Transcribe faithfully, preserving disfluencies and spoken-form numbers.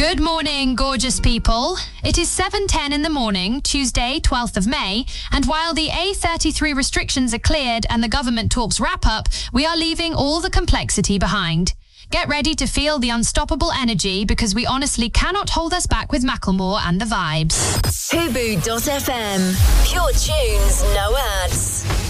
Good morning, gorgeous people. It is seven ten in the morning, Tuesday, twelfth of May, and while the A thirty-three restrictions are cleared and the government talks wrap up, we are leaving all the complexity behind. Get ready to feel the unstoppable energy because we honestly cannot hold us back with Macklemore and the vibes. Fubu dot f m. Pure tunes, no ads.